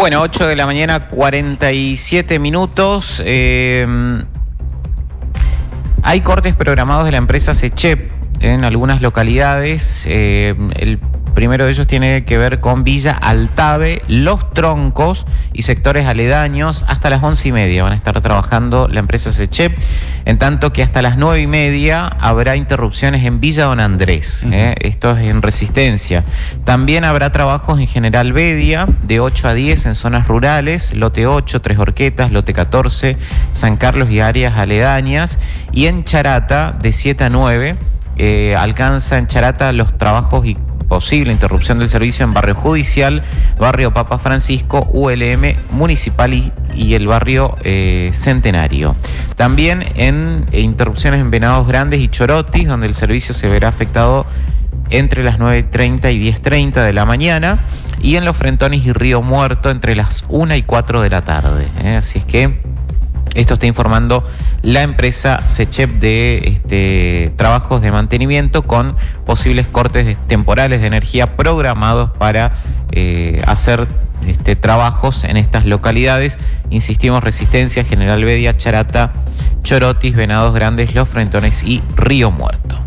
Bueno, 8 de la mañana, 47 minutos. Hay cortes programados de la empresa SECHEP en algunas localidades. El primero de ellos tiene que ver con Villa Altave, Los Troncos y sectores aledaños. Hasta las 11:30 van a estar trabajando la empresa SECHEP, en tanto que hasta las 9:30 habrá interrupciones en Villa Don Andrés. Esto es en Resistencia. También habrá trabajos en General Bedia de 8 a 10 en zonas rurales, lote 8, Tres Horquetas, lote 14, San Carlos y áreas aledañas. Y en Charata de 7 a 9 alcanza en Charata los trabajos y posible interrupción del servicio en Barrio Judicial, Barrio Papa Francisco, ULM Municipal y el Barrio Centenario. También en interrupciones en Venados Grandes y Chorotis, donde el servicio se verá afectado entre las 9:30 y 10:30 de la mañana, y en Los Frentones y Río Muerto entre las 1 y 4 de la tarde. Así es que esto está informando la empresa SECHEP de trabajos de mantenimiento con posibles cortes temporales de energía programados para hacer trabajos en estas localidades. Insistimos: Resistencia, General Bedia, Charata, Chorotis, Venados Grandes, Los Frentones y Río Muerto.